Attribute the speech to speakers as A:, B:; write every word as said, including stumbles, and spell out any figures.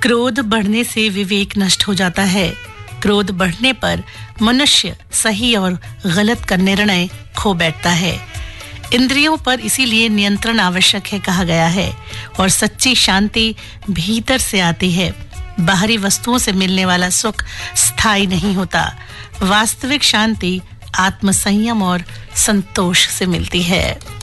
A: क्रोध बढ़ने से विवेक नष्ट हो जाता है। क्रोध बढ़ने पर मनुष्य सही और गलत का निर्णय खो बैठता है। इंद्रियों पर इसीलिए नियंत्रण आवश्यक है कहा गया है और सच्ची शांति भीतर से आती है। बाहरी वस्तुओं से मिलने वाला सुख स्थायी नहीं होता। वास्तविक शांति आत्मसंयम और संतोष से मिलती है।